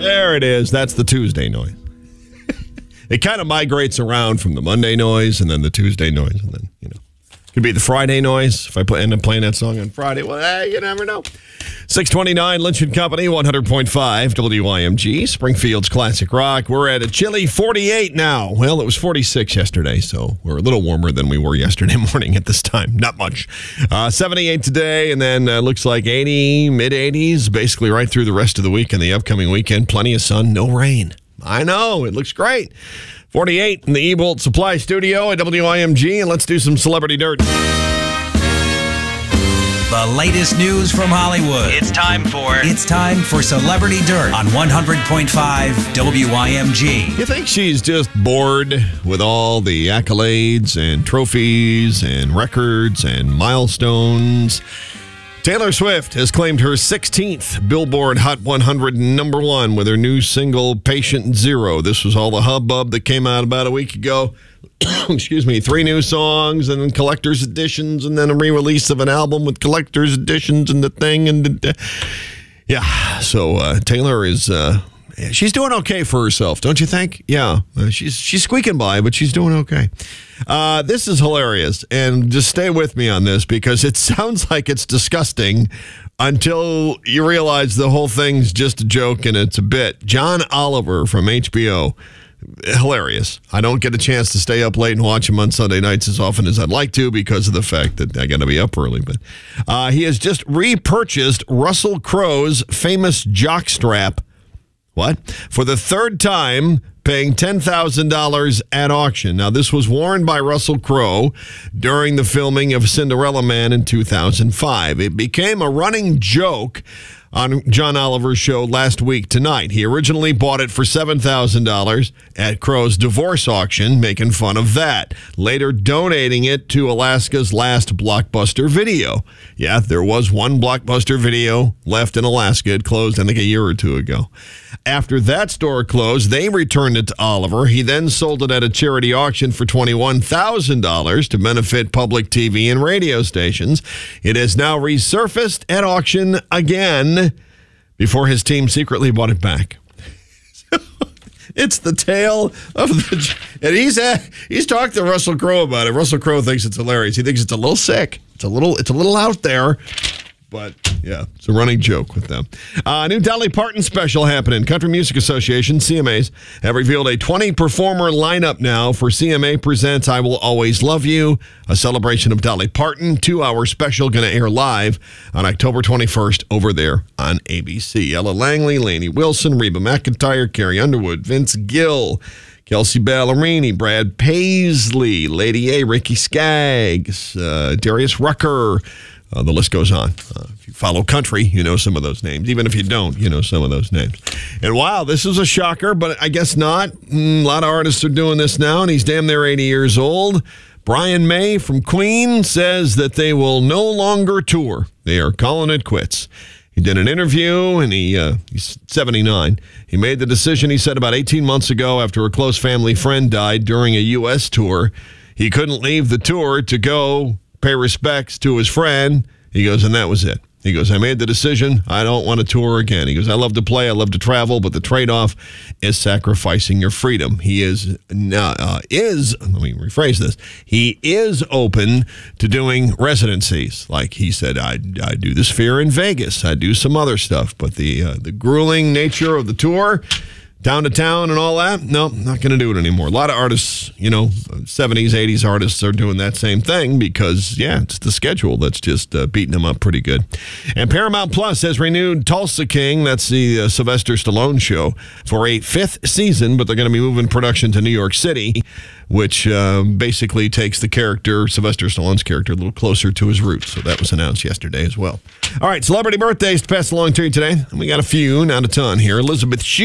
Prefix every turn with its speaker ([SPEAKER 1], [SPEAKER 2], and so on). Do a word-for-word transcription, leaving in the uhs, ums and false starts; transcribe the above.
[SPEAKER 1] There it is. That's the Tuesday noise. It kind of migrates around from the Monday noise and then the Tuesday noise. And then, you know, could be the Friday noise if I play, end up playing that song on Friday. Well, eh, you never know. six twenty-nine, Lynch and Company, one hundred point five W I M G, Springfield's Classic Rock. We're at a chilly forty-eight now. Well, it was forty-six yesterday, so we're a little warmer than we were yesterday morning at this time. Not much. Uh, seventy-eight today, and then uh, looks like eighty, mid-eighties, basically right through the rest of the week and the upcoming weekend. Plenty of sun, no rain. I know, it looks great. forty-eight in the E-Bolt Supply Studio at W I M G, and let's do some Celebrity Dirt.
[SPEAKER 2] The latest news from Hollywood.
[SPEAKER 3] It's time for...
[SPEAKER 2] It's time for Celebrity Dirt on one hundred point five W I M G.
[SPEAKER 1] You think she's just bored with all the accolades and trophies and records and milestones? Taylor Swift has claimed her sixteenth Billboard Hot one hundred number one with her new single, Patient Zero. This was all the hubbub that came out about a week ago. Excuse me, three new songs and then collector's editions and then a re-release of an album with collector's editions and the thing. and the, Yeah, so uh, Taylor is... Uh, she's doing okay for herself, don't you think? Yeah, uh, she's she's squeaking by, but she's doing okay. Uh, this is hilarious, and just stay with me on this because it sounds like it's disgusting until you realize the whole thing's just a joke and it's a bit. John Oliver from H B O, hilarious. I don't get a chance to stay up late and watch him on Sunday nights as often as I'd like to because of the fact that I got to be up early. But uh, he has just repurchased Russell Crowe's famous jockstrap. What? For the third time, paying ten thousand dollars at auction. Now, this was worn by Russell Crowe during the filming of Cinderella Man in two thousand five. It became a running joke on John Oliver's show Last Week Tonight. He originally bought it for seven thousand dollars at Crowe's divorce auction, making fun of that, later donating it to Alaska's last Blockbuster Video. Yeah, there was one Blockbuster Video left in Alaska. It closed, I think, a year or two ago. After that store closed, they returned it to Oliver. He then sold it at a charity auction for twenty-one thousand dollars to benefit public T V and radio stations. It has now resurfaced at auction again before his team secretly bought it back. It's the tale of the... And he's at, he's talked to Russell Crowe about it. Russell Crowe thinks it's hilarious. He thinks it's a little sick. It's a little, it's a little out there. But, yeah, it's a running joke with them. Uh, new Dolly Parton special happening. Country Music Association, C M As, have revealed a twenty-performer lineup now for C M A Presents I Will Always Love You, a celebration of Dolly Parton. Two-hour special going to air live on October twenty-first over there on A B C. Ella Langley, Lainey Wilson, Reba McEntire, Carrie Underwood, Vince Gill, Kelsey Ballerini, Brad Paisley, Lady A, Ricky Skaggs, uh, Darius Rucker. Uh, the list goes on. Uh, if you follow country, you know some of those names. Even if you don't, you know some of those names. And wow, this is a shocker, but I guess not. Mm, a lot of artists are doing this now, and he's damn near eighty years old. Brian May from Queen says that they will no longer tour. They are calling it quits. He did an interview, and he uh, he's seventy-nine. He made the decision, he said, about eighteen months ago after a close family friend died during a U S tour. He couldn't leave the tour to go pay respects to his friend. He goes, and that was it. He goes, I made the decision. I don't want to tour again. He goes, I love to play. I love to travel, but the trade-off is sacrificing your freedom. He is, uh, is, let me rephrase this. He is open to doing residencies. Like he said, I, I do the Sphere in Vegas. I do some other stuff, but the, uh, the grueling nature of the tour, down to town and all that, no, not going to do it anymore. A lot of artists, you know, seventies, eighties artists are doing that same thing because, yeah, it's the schedule that's just uh, beating them up pretty good. And Paramount Plus has renewed Tulsa King, that's the uh, Sylvester Stallone show, for a fifth season, but they're going to be moving production to New York City, which uh, basically takes the character, Sylvester Stallone's character, a little closer to his roots. So that was announced yesterday as well. All right, celebrity birthdays to pass along to you today. And we got a few, not a ton here. Elizabeth Shue.